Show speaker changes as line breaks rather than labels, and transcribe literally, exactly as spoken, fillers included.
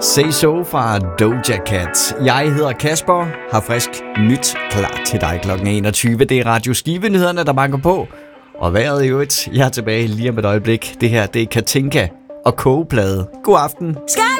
Say So fra Doja Cat. Jeg hedder Kasper, har frisk nyt klar til dig klokken enogtyve. Det er Radio Skive-nyhederne, der banker på. Og vejret i øvrigt. Jeg er tilbage lige om et øjeblik. Det her, det er Katinka og Kogeplade. God aften.
Skal